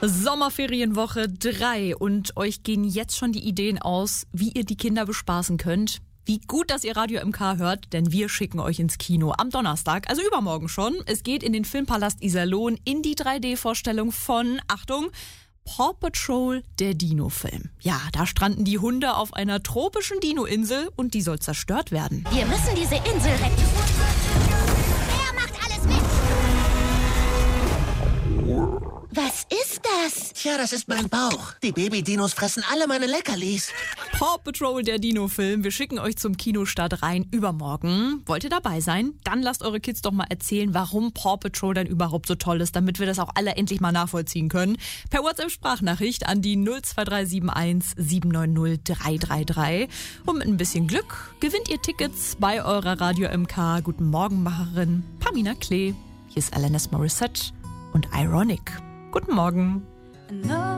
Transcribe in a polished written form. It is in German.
Sommerferienwoche 3 und euch gehen jetzt schon die Ideen aus, wie ihr die Kinder bespaßen könnt. Wie gut, dass ihr Radio MK hört, denn wir schicken euch ins Kino am Donnerstag, also übermorgen schon. Es geht in den Filmpalast Iserlohn in die 3D-Vorstellung von, Achtung, Paw Patrol, der Dino-Film. Ja, da stranden die Hunde auf einer tropischen Dino-Insel und die soll zerstört werden. Wir müssen diese Insel retten. Wer macht alles mit? Was ist das? Tja, das ist mein Bauch. Die Baby-Dinos fressen alle meine Leckerlis. Paw Patrol, der Dino-Film. Wir schicken euch zum Kinostart rein übermorgen. Wollt ihr dabei sein? Dann lasst eure Kids doch mal erzählen, warum Paw Patrol denn überhaupt so toll ist, damit wir das auch alle endlich mal nachvollziehen können. Per WhatsApp-Sprachnachricht an die 02371 790 333. Und mit ein bisschen Glück gewinnt ihr Tickets bei eurer Radio MK Guten Morgen-Macherin Pamina Klee. Hier ist Alanis Morissette und Ironic. Guten Morgen.